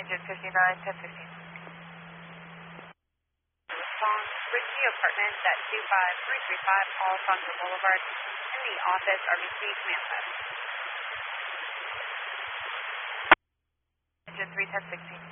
Engine 59, 1015. Response, Ritchie Apartments at 25335 Alfonso Boulevard. In the office, RBC manifest. Engine 3, 1016.